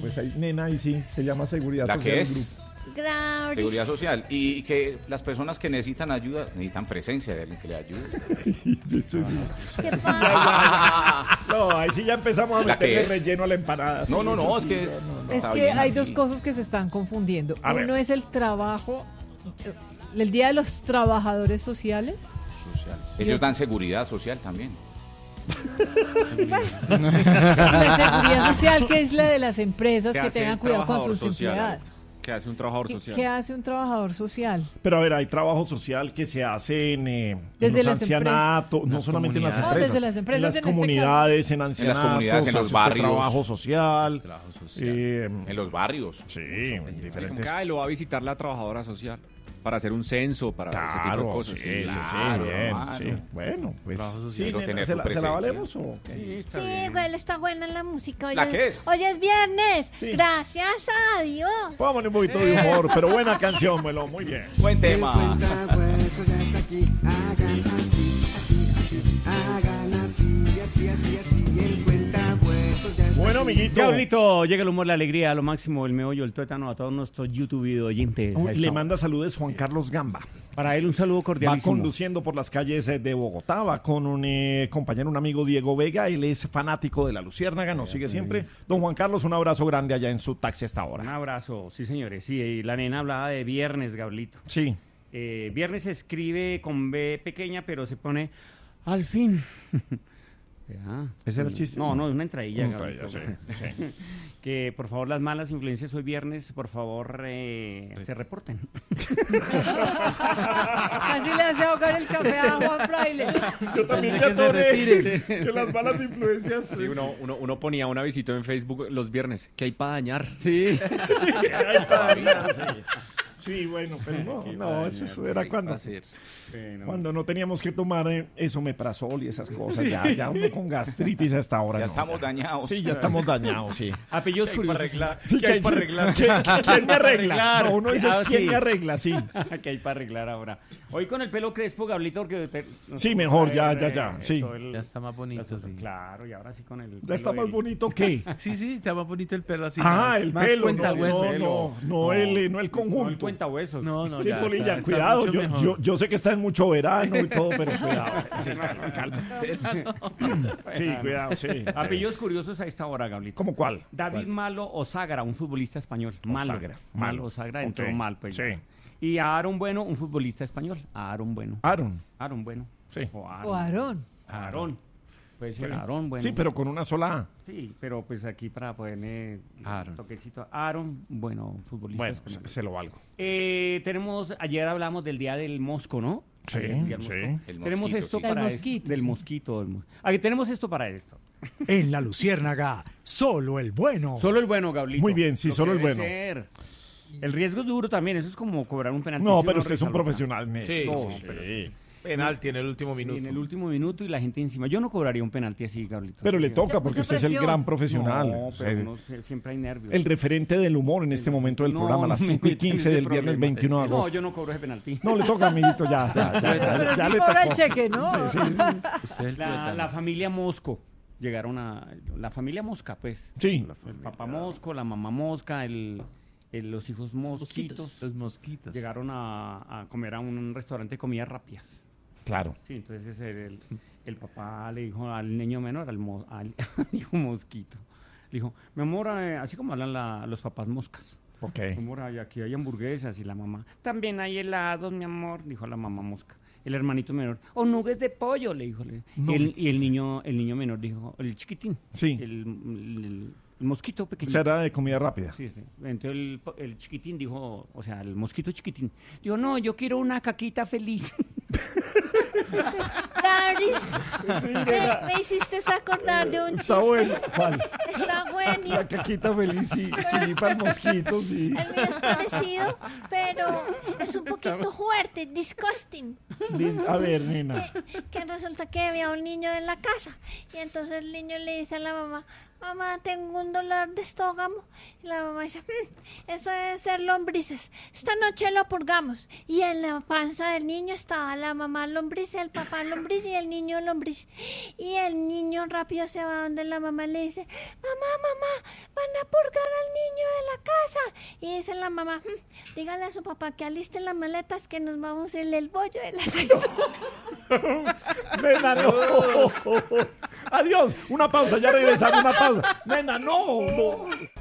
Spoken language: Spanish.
pues ahí, nena, ahí sí, se llama seguridad ¿La social. qué es? Gracias. Seguridad social. Y que las personas que necesitan ayuda, necesitan presencia de alguien que le ayude. ¿Qué pasa? No, ahí sí ya empezamos a ¿La qué meterle es? relleno a la empanada. No, sí, no, no, eso es sí, que no. Es está que bien hay así. dos cosas que se están confundiendo. A ver. Uno es el trabajo, el Día de los Trabajadores Sociales. Ellos dan seguridad social también. La seguridad social, que es la de las empresas ¿Qué que hace tengan un cuidado con trabajador sus social? empleadas. ¿Qué hace un trabajador ¿Qué, social? qué hace un trabajador social? Pero a ver, hay trabajo social que se hace en Desde los las ancianatos, no Las solamente en las comunidades. empresas. No, desde las empresas en las en este comunidades, en ancianatos, comunidades, en los hace usted barrios. trabajo social. En los barrios. Sí, en Como diferentes. que lo va a visitar la trabajadora social para hacer un censo, para ese tipo de Claro, cosas. sí, claro, bien, hermano. sí. Bueno, pues sí, Quiero nena, tener ¿se tu la presencia. valemos o qué? Sí, está Sí, bien. igual está buena la música. ¿La qué es? Hoy es viernes. Sí. Gracias a Dios. Póngale un poquito de humor, pero buena canción, Melo, muy bien. Buen tema. Cuentahueso ya está aquí, hagan así, así, así, hagan así, así, así, así, el cuentahueso ya está Bueno, aquí. amiguito. Diablito, llega el humor, la alegría, lo máximo, el meollo, el tuétano a todos nuestros YouTube oyentes. a Uy, esta le hora. manda saludos Juan Carlos Gamba. Para él un saludo Va cordialísimo. conduciendo por las calles de Bogotá, va con un compañero, un amigo, Diego Vega. Él es fanático de la Luciérnaga, nos sigue siempre. Don Juan Carlos, un abrazo grande allá en su taxi hasta Un ahora. abrazo, sí señores. Sí, y la nena hablaba de viernes, Gablito. Sí. Viernes se escribe con B pequeña, pero se pone al fin. Ya. ¿Ese era el chiste? No, no, es una entradilla, Una Gablito. entradilla, sí. Que por favor las malas influencias hoy viernes, por favor, se reporten. Así le hace ahogar el café a Juan Fraile. Yo también Pensé ya que se atoré retiren. que las malas influencias. Sí, uno ponía un avisito en Facebook los viernes. ¿Qué hay para dañar? Sí. Sí, ahí está, mira, sí. Sí, bueno, pero no, eso era cuando no teníamos que tomar esomeprazol y esas cosas. Ya uno con gastritis hasta ahora. Ya no. estamos dañados. Sí, ya estamos dañados, sí. Apellidos curiosos. Sí, ¿Quién me arregla? No, uno dice, Ah, ¿quién sí. me arregla? Sí. Que hay para arreglar ahora. Hoy con el pelo crespo, Gablito, porque Sí, mejor, ya, sí. todo el- Ya está más bonito, sí. Claro, y ahora sí con el ¿Ya está pelo más bonito que? Sí, sí, está más bonito el pelo así. Ah, más- el más pelo, cuentahuesos. no el No el conjunto. cuentahuesos. No, Sí, ya Polilla, está cuidado, mucho mejor. yo sé que está en mucho verano y todo, pero cuidado. Sí, calma. Sí, cuidado, sí. Apellidos curiosos a esta hora, Gablito. ¿Cómo cuál? David Malo Osagra, un futbolista español. Osagra, Malo Osagra entró Ok, mal, pues. sí. Y Aaron Bueno, un futbolista español. Aaron Bueno. Aaron. Aaron Bueno. Sí. O O Aarón. Aarón. Puede ser Aaron Bueno. Sí, pero con una sola A. Sí, pero pues aquí para ponerme Aaron. un toquecito. Aaron, bueno, un futbolista Bueno, español. se lo valgo. Ayer hablamos del Día del Mosco, ¿no? Sí, Ayer, Día del sí. Mosco. El Tenemos mosquito, esto sí. para Del esto, mosquito, del sí. mosquito. Aquí tenemos esto para esto. En la Luciérnaga, solo el bueno. Solo el bueno, Gablito. Muy bien, sí, Lo solo que el debe bueno. ser. El riesgo es duro también, eso es como cobrar un penalti. No, si pero uno usted es un resalta. profesional en esto. sí, Sí. Penalti en el último Sí, minuto. en el último minuto y la gente encima. Yo no cobraría un penalti así, Gablito. Pero le toca Mucha porque usted es el presión. gran profesional. No, O sea, pero siempre hay nervios. el referente del humor en este momento del No, programa, a las no me 5:15 metan en ese del viernes problema. 21 de No, agosto. yo no cobro ese penalti. No le toca, amiguito, ya Pero sí le cobra tocó. el cheque, ¿no? Sí, sí. Usted el La tuétano. familia Mosco. Llegaron la familia Mosca, pues. Sí. El papá Mosco, la mamá Mosca, los hijos mosquitos. Los mosquitos. Llegaron a comer a un restaurante de comidas rápidas. Claro. Sí, entonces el papá le dijo al niño menor, al hijo mosquito, le dijo, mi amor, así como hablan los papás moscas, Ok. mi amor, aquí hay hamburguesas, y la mamá, también hay helados, mi amor, dijo la mamá mosca. El hermanito menor, o nuggets de pollo, le dijo. Nuggets. Y el niño menor dijo, el chiquitín, Sí. el mosquito O pequeño. sea, era de comida rápida. Sí, sí. Entonces el chiquitín dijo, o sea, el mosquito chiquitín, dijo, no, yo quiero una caquita feliz. Daris, me hiciste acordar de un chiste. Está bueno. ¿Cuál? Está bueno. La caquita feliz, sí, sí, para el mosquito, sí. El mío es parecido, pero es un poquito fuerte, disgusting. A ver, nena. Que resulta que había un niño en la casa y entonces el niño le dice a la mamá, mamá, tengo un dolor de estómago. Y la mamá dice, eso debe ser lombrices. Esta noche lo purgamos. Y en la panza del niño estaba la mamá lombriz, el papá lombriz y el niño lombriz. Y el niño rápido se va donde la mamá le dice, mamá, van a purgar al pasa? Y dice la mamá, dígale a su papá que aliste las maletas que nos vamos en el bollo de las 6. Nena, no. Adiós. Una pausa, ya regresamos. Una pausa. Nena, no.